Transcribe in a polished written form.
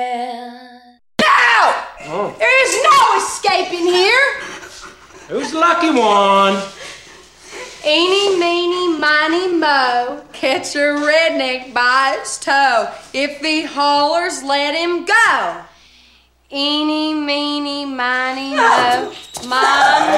No! Oh. There is no escaping here. Who's the lucky one? Eeny, meeny, miny, moe, catch a redneck by its toe. If he hollers, let him go. Eeny, meeny, miny, moe, my